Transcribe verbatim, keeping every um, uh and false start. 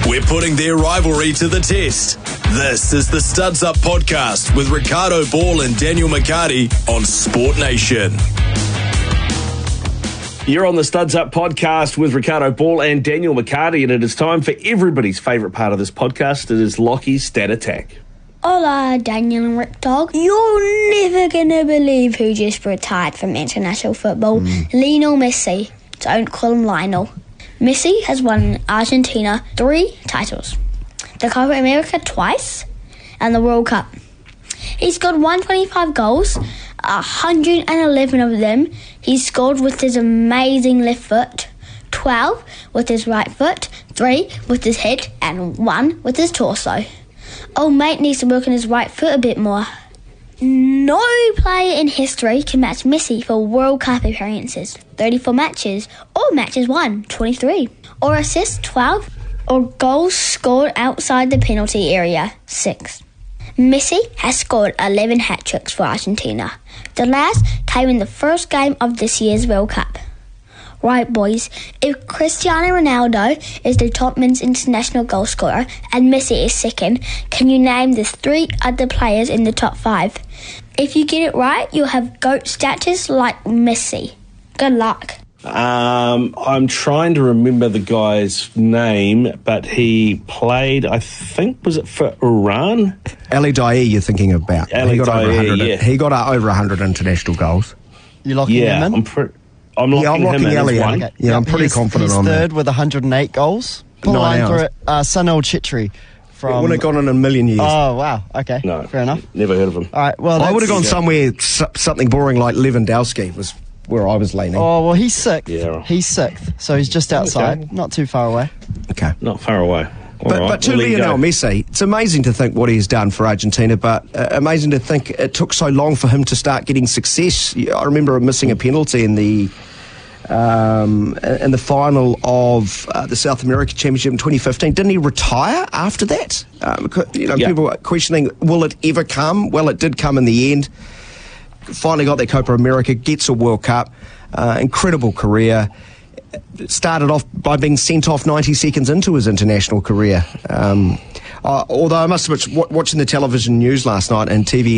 We're putting their rivalry to the test. This is the Studs Up Podcast with Ricardo Ball and Daniel McCarty on Sport Nation. You're on the Studs Up Podcast with Ricardo Ball and Daniel McCarty, and it is time for everybody's favourite part of this podcast. It is Lockie's Stat Attack. Hola, Daniel and Rick Dog. You're never going to believe who just retired from international football. Mm. Lionel Messi. Don't call him Lionel. Messi has won Argentina three titles. The Copa America twice and the World Cup. He's scored one hundred twenty-five goals, one hundred eleven of them he scored with his amazing left foot, twelve with his right foot, three with his head, and one with his torso. Old mate needs to work on his right foot a bit more. No player in history can match Messi for World Cup appearances, thirty-four matches, or matches won, twenty-three, or assists, twelve, or goals scored outside the penalty area, six. Messi has scored eleven hat-tricks for Argentina. The last came in the first game of this year's World Cup. Right, boys, if Cristiano Ronaldo is the top men's international goal scorer and Messi is second, can you name the three other players in the top five? If you get it right, you'll have GOAT status like Messi. Good luck. Um, I'm trying to remember the guy's name, but he played, I think, was it for Iran? Ali Daei you're thinking about. Ali he got Daei, over one hundred. yeah. He got uh, over one hundred international goals. You locking yeah, him in? I'm pretty... I'm locking, yeah, I'm locking him in Ali as in. one. Okay. Yeah, I'm pretty he's, confident he's on third that. with one hundred eight goals. Pull Nine line hours. through it. Uh, Sunil Chhetri from... It wouldn't have gone in a million years. Oh, wow. Okay. No, fair enough. Never heard of him. All right, well, I would have gone that's- somewhere, s- something boring like Lewandowski was where I was leaning. Oh, well, he's sixth. Yeah. He's sixth, so he's just outside, Okay. not too far away. Okay. Not far away. All But, right, but to we'll let you Lionel go. Messi, it's amazing to think what he's done for Argentina, but uh, amazing to think it took so long for him to start getting success. I remember him missing a penalty in the um, in the final of uh, the South America Championship in twenty fifteen. Didn't he retire after that? Um, you know, Yeah. people were questioning, will it ever come? Well, it did come in the end. Finally got that Copa America, gets a World Cup. Uh, incredible career. Started off by being sent off ninety seconds into his international career. Um, uh, although I must admit, watching the television news last night and T V